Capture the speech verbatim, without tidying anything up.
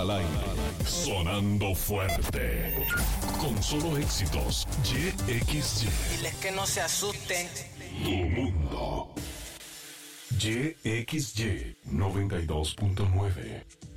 al aire. Sonando fuerte. Con solo éxitos. Y X Y. Diles que no se asusten. Tu mundo. Y X Y noventa y dos punto nueve.